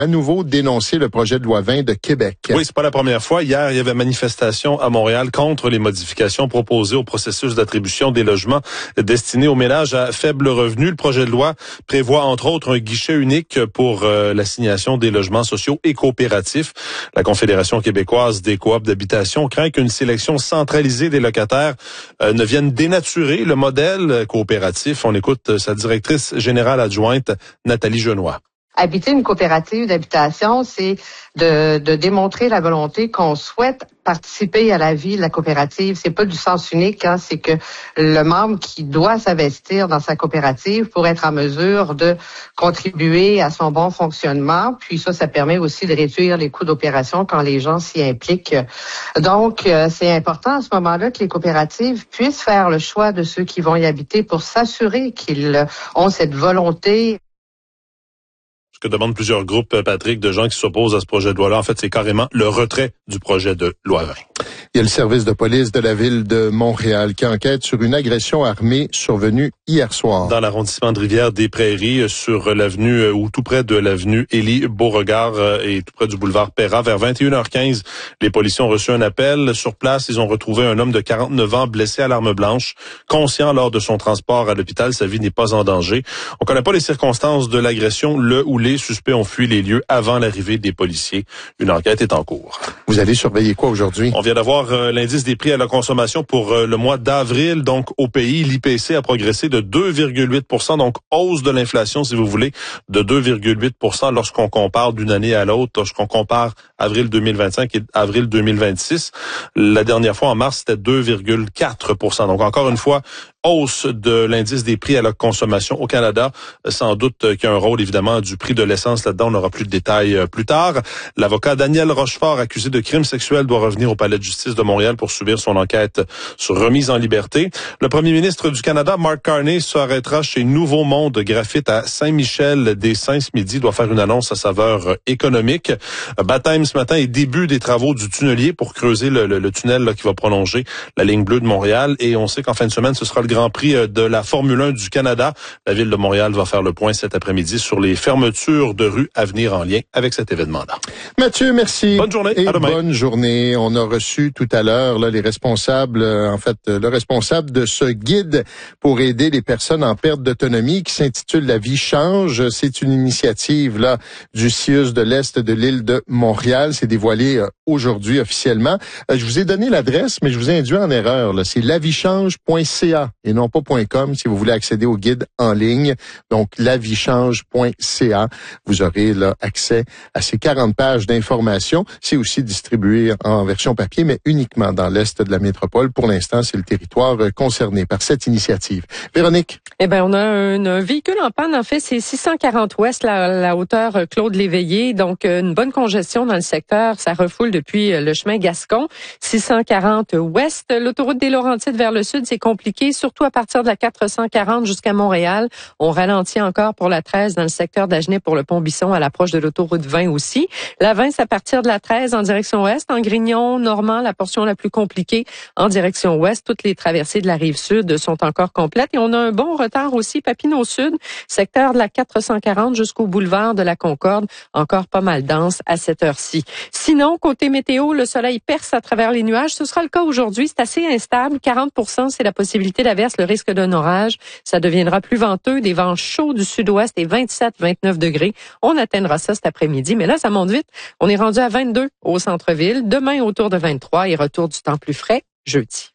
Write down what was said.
à nouveau dénoncé le projet de loi 20 de Québec. Oui, c'est pas la première fois. Hier, il y avait manifestation à Montréal contre les modifications proposées au processus d'attribution des logements destinés aux ménages à faible revenu. Le projet de loi prévoit entre autres un guichet unique pour l'assignation des logements sociaux et coopératifs. La Confédération québécoise des coops d'habitation craint qu'une sélection centralisée des locataires ne vienne dénaturer le modèle coopératif. On écoute sa directrice générale adjointe, Nathalie Genois. Habiter une coopérative d'habitation, c'est de démontrer la volonté qu'on souhaite participer à la vie de la coopérative. C'est pas du sens unique, c'est que le membre qui doit s'investir dans sa coopérative pour être en mesure de contribuer à son bon fonctionnement. Puis ça permet aussi de réduire les coûts d'opération quand les gens s'y impliquent. Donc, c'est important à ce moment-là que les coopératives puissent faire le choix de ceux qui vont y habiter pour s'assurer qu'ils ont cette volonté. Que demandent plusieurs groupes, Patrick, de gens qui s'opposent à ce projet de loi-là. En fait, c'est carrément le retrait du projet de loi 20. Il y a le service de police de la ville de Montréal qui enquête sur une agression armée survenue hier soir. Dans l'arrondissement de Rivière-des-Prairies, sur l'avenue ou tout près de l'avenue Élie-Beauregard et tout près du boulevard Perra, vers 21h15, les policiers ont reçu un appel. Sur place, ils ont retrouvé un homme de 49 ans blessé à l'arme blanche, conscient lors de son transport à l'hôpital. Sa vie n'est pas en danger. On connaît pas les circonstances de l'agression. Le ou les suspects ont fui les lieux avant l'arrivée des policiers. Une enquête est en cours. Vous allez surveiller quoi aujourd'hui? On vient d'avoir l'indice des prix à la consommation pour le mois d'avril. Donc, au pays, l'IPC a progressé de 2,8 %, donc hausse de l'inflation, si vous voulez, de 2,8 % lorsqu'on compare d'une année à l'autre, lorsqu'on compare avril 2025 et avril 2026. La dernière fois, en mars, c'était 2,4 %. Donc, encore une fois, hausse de l'indice des prix à la consommation au Canada. Sans doute qu'il y a un rôle, évidemment, du prix de l'essence là-dedans. On aura plus de détails plus tard. L'avocat Daniel Rochefort, accusé de crimes sexuels, doit revenir au palais de justice de Montréal pour subir son enquête sur remise en liberté. Le premier ministre du Canada, Mark Carney, s'arrêtera chez Nouveau Monde Graphite à Saint-Michel-des-Saints ce midi. Il doit faire une annonce à saveur économique. Baptême ce matin et début des travaux du tunnelier pour creuser le tunnel là, qui va prolonger la ligne bleue de Montréal. Et on sait qu'en fin de semaine, ce sera le Grand Prix de la Formule 1 du Canada. La ville de Montréal va faire le point cet après-midi sur les fermetures de rues à venir en lien avec cet événement-là. Mathieu, merci. Bonne journée. Et à demain. Bonne journée. On a reçu tout à l'heure les responsables, le responsable de ce guide pour aider les personnes en perte d'autonomie qui s'intitule La vie change. C'est une initiative là du CIUS de l'Est de l'île de Montréal. C'est dévoilé aujourd'hui officiellement. Je vous ai donné l'adresse, mais je vous ai induit en erreur. Là. C'est laviechange.ca et non pas .com si vous voulez accéder au guide en ligne. Donc, laviechange.ca. Vous aurez là accès à ces 40 pages d'informations. C'est aussi distribué en version papier, mais uniquement dans l'Est de la métropole. Pour l'instant, c'est le territoire concerné par cette initiative. Véronique? On a un véhicule en panne. En fait, c'est 640 Ouest, la hauteur Claude Léveillé. Donc, une bonne congestion dans le secteur. Ça refoule depuis le chemin Gascon. 640 Ouest. L'autoroute des Laurentides vers le sud, c'est compliqué, surtout à partir de la 440 jusqu'à Montréal. On ralentit encore pour la 13 dans le secteur d'Agenais pour le Pont-Bisson à l'approche de l'autoroute 20 aussi. La 20, c'est à partir de la 13 en direction ouest. En Grignon, Normand, la portion la plus compliquée en direction ouest. Toutes les traversées de la rive sud sont encore complètes. Et on a un bon retard aussi, Papineau Sud, secteur de la 440 jusqu'au boulevard de la Concorde. Encore pas mal dense à cette heure-ci. Sinon, côté météo, le soleil perce à travers les nuages. Ce sera le cas aujourd'hui. C'est assez instable. 40 %, c'est la possibilité d'averse, le risque d'un orage. Ça deviendra plus venteux. Des vents chauds du sud-ouest et 27-29 degrés. On atteindra ça cet après-midi. Mais là, ça monte vite. On est rendu à 22 au centre-ville. Demain, autour de 23 et retour du temps plus frais jeudi.